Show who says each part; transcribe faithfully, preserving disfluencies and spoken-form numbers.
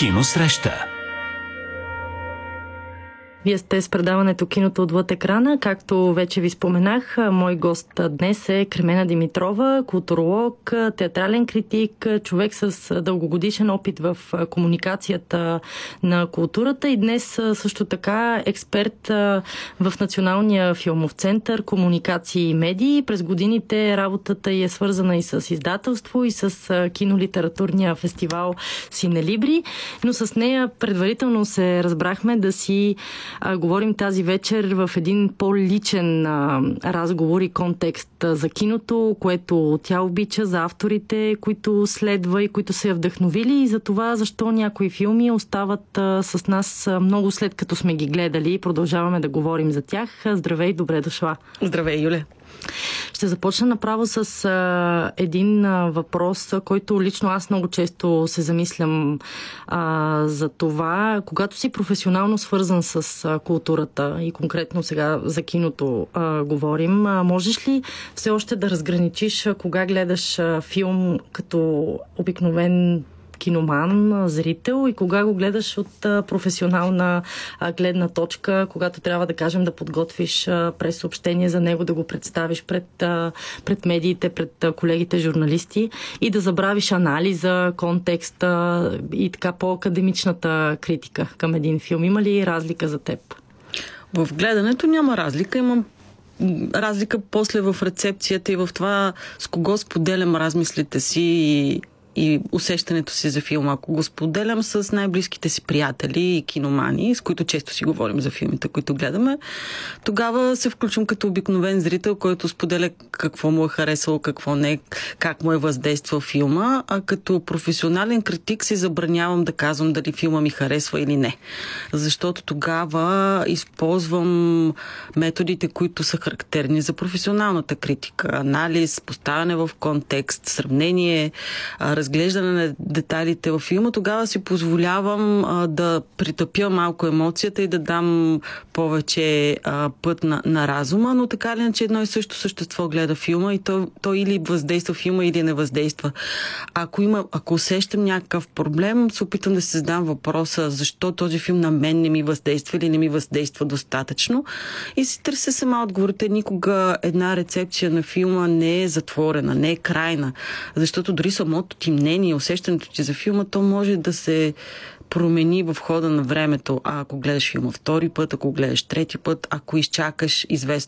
Speaker 1: Киносреща.
Speaker 2: Вие сте с предаването Киното отвъд екрана. Както вече ви споменах, мой гост днес е Кремена Димитрова, културолог, театрален критик, човек с дългогодишен опит в комуникацията на културата и днес също така експерт в Националния филмов център комуникации и медии. През годините работата й е свързана и с издателство, и с кинолитературния фестивал Синелибри, но с нея предварително се разбрахме да си А, говорим тази вечер в един по-личен а, разговор и контекст а, за киното, което тя обича, за авторите, които следва и които са я вдъхновили, и за това защо някои филми остават а, с нас а, много след като сме ги гледали и продължаваме да говорим за тях. Здравей, добре дошла.
Speaker 3: Здравей, Юле.
Speaker 2: Ще започна направо с а, един а, въпрос, който лично аз много често се замислям а, за това. Когато си професионално свързан с а, културата и конкретно сега за киното а, говорим, а, можеш ли все още да разграничиш а, кога гледаш а, филм като обикновен киноман, зрител, и кога го гледаш от а, професионална а, гледна точка, когато трябва да кажем да подготвиш а, през съобщение за него, да го представиш пред, а, пред медиите, пред а, колегите журналисти и да забравиш анализа, контекста и така по-академичната критика към един филм? Има ли разлика за теб?
Speaker 3: В гледането няма разлика. Имам разлика после в рецепцията и в това с кого споделям размислите си и и усещането си за филма. Ако го споделям с най-близките си приятели и киномани, с които често си говорим за филмите, които гледаме, тогава се включвам като обикновен зрител, който споделя какво му е харесало, какво не, как му е въздействал филма, а като професионален критик си забранявам да казвам дали филма ми харесва или не. Защото тогава използвам методите, които са характерни за професионалната критика. Анализ, поставяне в контекст, сравнение, разглеждане на детайлите във филма. Тогава си позволявам а, да притъпя малко емоцията и да дам повече а, път на, на разума, но така ли, че едно и също същество гледа филма и то, то или въздейства филма, или не въздейства. Ако, има, ако усещам някакъв проблем, се опитам да се задам въпроса защо този филм на мен не ми въздейства или не ми въздейства достатъчно и си търся сама отговорите. Никога една рецепция на филма не е затворена, не е крайна, защото дори самото ти мнение, усещането ти за филма, то може да се промени в хода на времето. А ако гледаш филма втори път, ако гледаш трети път, ако изчакаш известно